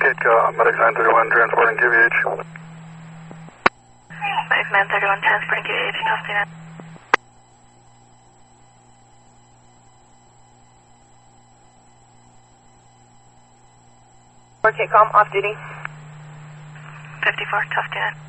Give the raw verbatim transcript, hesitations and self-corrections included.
uh, Medic nine thirty-one transporting K V H. Medic nine thirty-one transporting K V H, Tuxtino. four K com, off duty. fifty-four, Tuxtino.